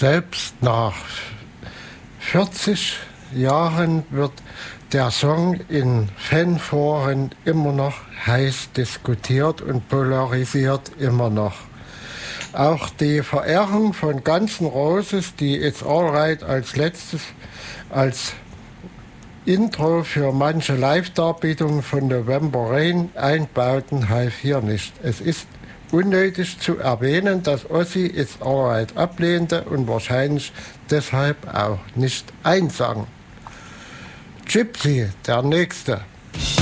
Selbst nach 40 Jahren wird der Song in Fanforen immer noch heiß diskutiert und polarisiert immer noch. Auch die Verehrung von Guns N' Roses, die It's Alright als letztes als Intro für manche Live-Darbietungen von November Rain einbauten, half hier nicht. Es ist unnötig zu erwähnen, dass Ozzy It's Alright ablehnte und wahrscheinlich deshalb auch nicht einsang. Gypsy, der Nächste.